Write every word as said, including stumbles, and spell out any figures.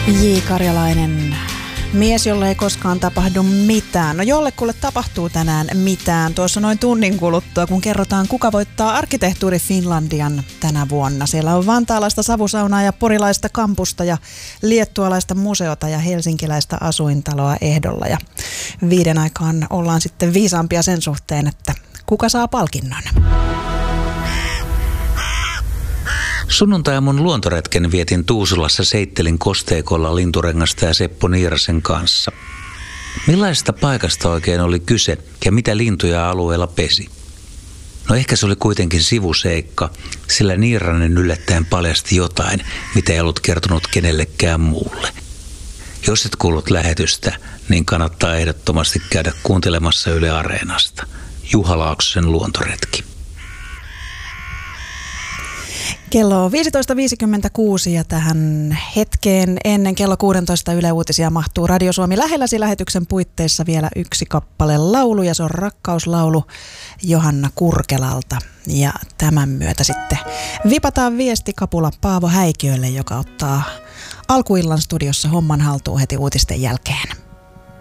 J. Karjalainen, mies, jolle ei koskaan tapahdu mitään. No jollekulle tapahtuu tänään mitään. Tuossa noin tunnin kuluttua, kun kerrotaan, kuka voittaa Arkkitehtuuri Finlandian tänä vuonna. Siellä on vantaalaista savusaunaa ja porilaista kampusta ja liettualaista museota ja helsinkiläistä asuintaloa ehdolla. Ja viiden aikaan ollaan sitten viisaampia sen suhteen, että kuka saa palkinnon. Sunnuntai-aamun luontoretken vietin Tuusulassa Seittelin kosteikolla Linturengasta ja Seppo Niirasen kanssa. Millaisesta paikasta oikein oli kyse ja mitä lintuja alueella pesi? No ehkä se oli kuitenkin sivuseikka, sillä Niiranen yllättäen paljasti jotain, mitä ei ollut kertonut kenellekään muulle. Jos et kuullut lähetystä, niin kannattaa ehdottomasti käydä kuuntelemassa Yle Areenasta. Juha Laaksosen luontoretki. Kello on viisitoista viisikymmentäkuusi ja tähän hetkeen ennen kello kuusitoista Yle Uutisia mahtuu Radio Suomi lähelläsi lähetyksen puitteissa vielä yksi kappale laulu ja se on rakkauslaulu Johanna Kurkelalta. Ja tämän myötä sitten vipataan viesti kapula Paavo Häikiölle, joka ottaa alkuillan studiossa homman haltuun heti uutisten jälkeen.